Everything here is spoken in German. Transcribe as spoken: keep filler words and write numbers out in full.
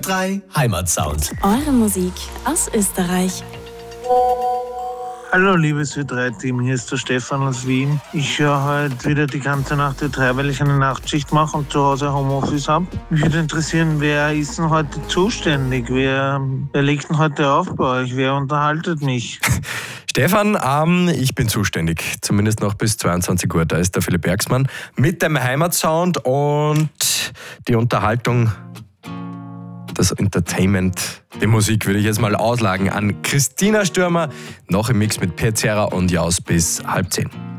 drei Heimatsound. Eure Musik aus Österreich. Hallo liebes Ö drei Team, hier ist der Stefan aus Wien. Ich höre heute wieder die ganze Nacht Ö drei, weil ich eine Nachtschicht mache und zu Hause Homeoffice habe. Mich würde interessieren, wer ist denn heute zuständig? Wer, wer legt denn heute auf bei euch? Wer unterhaltet mich? Stefan, ähm, ich bin zuständig, zumindest noch bis zweiundzwanzig Uhr. Da ist der Philipp Bergsmann mit dem Heimatsound und die Unterhaltung, das Entertainment, die Musik würde ich jetzt mal auslagen an Christina Stürmer, noch im Mix mit Petzera und Jaus bis halb zehn.